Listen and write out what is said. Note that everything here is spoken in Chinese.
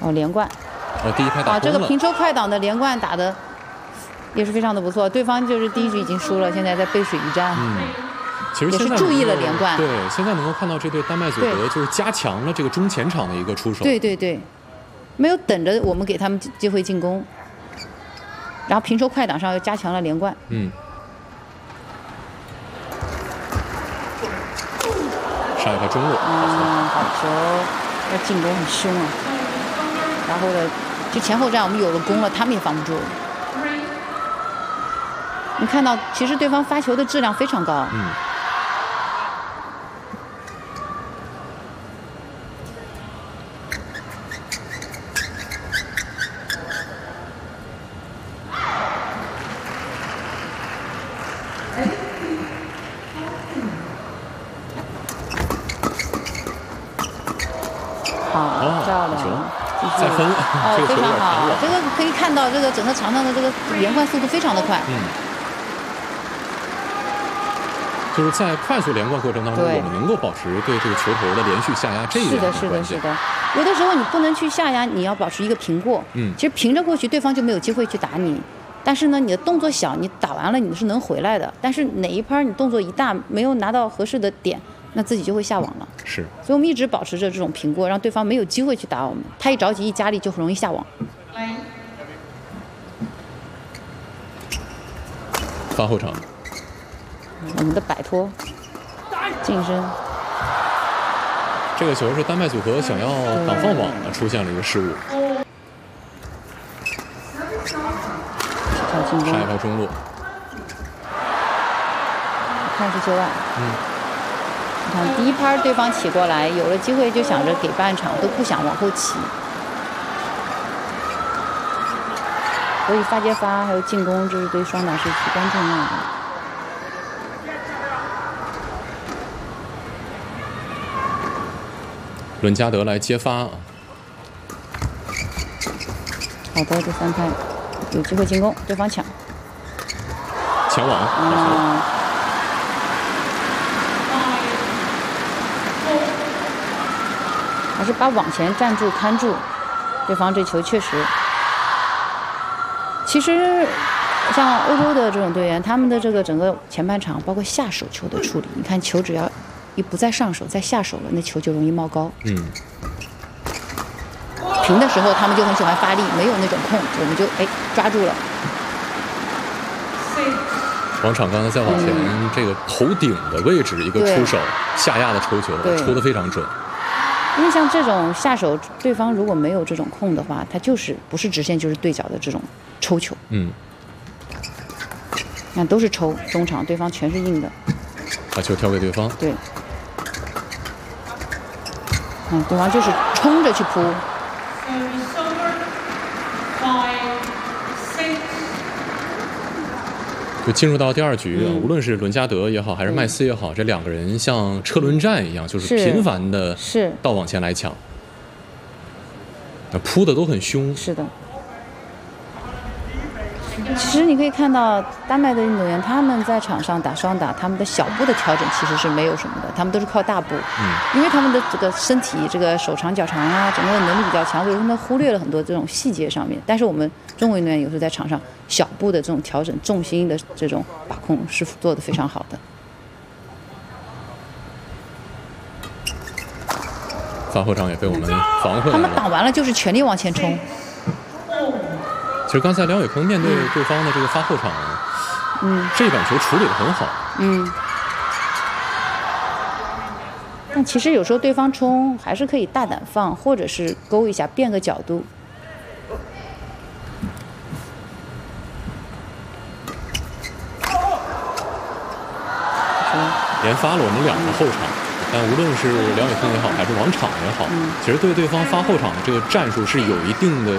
后连贯。 第一拍打这个平抽快挡的连贯打的也是非常的不错。对方就是第一局已经输了，现在在背水一战。 其实现在也是注意了连贯。 对，现在能够看到这对丹麦组合就是加强了这个中前场的一个出手。 对，没有等着我们给他们机会进攻，然后平抽快挡上又加强了连贯。 上一拍中路。 好球，要进攻很凶啊。然后呢，就前后站我们有了攻了，他们也防不住。你看到，其实对方发球的质量非常高。好，漂亮， 再分， 非常好，这个可以看到，这个整个场上的这个连贯速度非常的快。 就是在快速连贯过程当中，我们能够保持对这个球头的连续下压，这一点是的。有的时候你不能去下压，你要保持一个平过。其实平着过去，对方就没有机会去打你。但是呢，你的动作小，你打完了你是能回来的。但是哪一拍你动作一大，没有拿到合适的点，那自己就会下网了。 是。 所以我们一直保持着这种平过，让对方没有机会去打我们。他一着急一加力，就很容易下网。 发后场。 我们的摆脱近身， 这个球是丹麦组合想要挡放网出现了一个失误。上一拍中路， 看是9万。你看第一拍对方起过来，有了机会就想着给半场，都不想往后起。所以发接发还有进攻，这是对双打是至关重要的。 伦加德来接发。 好的，第3拍有机会进攻，对方抢。 前网。 还是把网前站住看住，对方这球确实。其实像欧洲的这种队员，他们的这个整个前半场，包括下手球的处理，你看球只要一不再上手，再下手了，那球就容易冒高。平的时候他们就很喜欢发力，没有那种空，我们就抓住了。 王昶刚才在网前这个头顶的位置一个出手下压的抽球，抽得非常准。 因为像这种下手，对方如果没有这种空的话，他就是不是直线就是对角的这种抽球。看都是抽中场，对方全是硬的。 把球挑给对方。 对。对方就是冲着去扑。 就进入到第2局，无论是伦加德也好，还是麦斯也好，这2个人像车轮战一样，就是频繁的到网前来抢，扑的都很凶。 是的。其实你可以看到，丹麦的运动员他们在场上打双打，他们的小步的调整其实是没有什么的，他们都是靠大步。因为他们的这个身体这个手长脚长啊，整个能力比较强，所以他们忽略了很多这种细节上面。但是我们中国运动员有时候在场上小步的这种调整、重心的这种把控是做得非常好的。 发后场也被我们防回来了。 他们挡完了就是全力往前冲。 其实刚才梁伟铿面对对方的这个发后场，这一板球处理得很好。 但其实有时候对方冲还是可以大胆放，或者是勾一下变个角度。 连发了我们2个后场，但无论是梁伟铿也好，还是王昶也好，其实对对方发后场的这个战术是有一定的